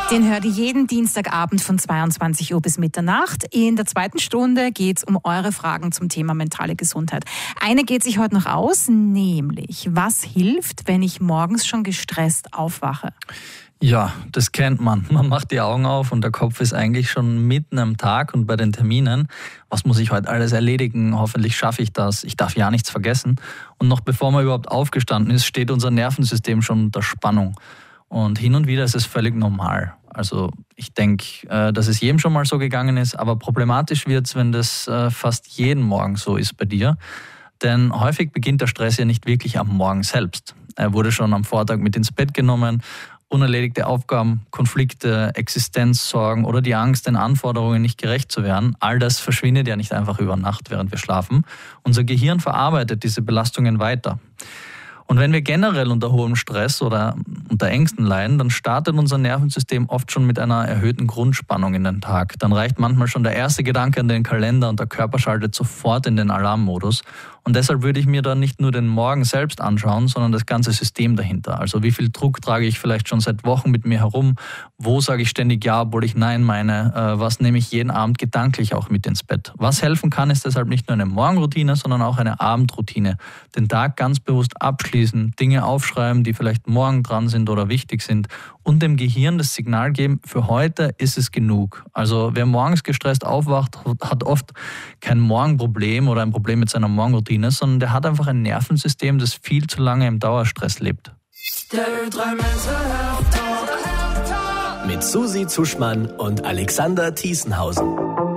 Den hört ihr jeden Dienstagabend von 22 Uhr bis Mitternacht. In der zweiten Stunde geht es um eure Fragen zum Thema mentale Gesundheit. Eine geht sich heute noch aus, nämlich, was hilft, wenn ich morgens schon gestresst aufwache? Ja, das kennt man. Man macht die Augen auf und der Kopf ist eigentlich schon mitten am Tag und bei den Terminen. Was muss ich heute alles erledigen? Hoffentlich schaffe ich das. Ich darf ja nichts vergessen. Und noch bevor man überhaupt aufgestanden ist, steht unser Nervensystem schon unter Spannung. Und hin und wieder ist es völlig normal. Also ich denke, dass es jedem schon mal so gegangen ist, aber problematisch wird es, wenn das fast jeden Morgen so ist bei dir. Denn häufig beginnt der Stress ja nicht wirklich am Morgen selbst. Er wurde schon am Vortag mit ins Bett genommen. Unerledigte Aufgaben, Konflikte, Existenzsorgen oder die Angst, den Anforderungen nicht gerecht zu werden, all das verschwindet ja nicht einfach über Nacht, während wir schlafen. Unser Gehirn verarbeitet diese Belastungen weiter. Und wenn wir generell unter hohem Stress oder unter Ängsten leiden, dann startet unser Nervensystem oft schon mit einer erhöhten Grundspannung in den Tag. Dann reicht manchmal schon der erste Gedanke an den Kalender und der Körper schaltet sofort in den Alarmmodus. Und deshalb würde ich mir dann nicht nur den Morgen selbst anschauen, sondern das ganze System dahinter. Also wie viel Druck trage ich vielleicht schon seit Wochen mit mir herum? Wo sage ich ständig Ja, obwohl ich Nein meine? Was nehme ich jeden Abend gedanklich auch mit ins Bett? Was helfen kann, ist deshalb nicht nur eine Morgenroutine, sondern auch eine Abendroutine. Den Tag ganz bewusst abschließen, Dinge aufschreiben, die vielleicht morgen dran sind oder wichtig sind und dem Gehirn das Signal geben, für heute ist es genug. Also wer morgens gestresst aufwacht, hat oft kein Morgenproblem oder ein Problem mit seiner Morgenroutine, sondern der hat einfach ein Nervensystem, das viel zu lange im Dauerstress lebt. Mit Susi Zuschmann und Alexander Thiesenhausen.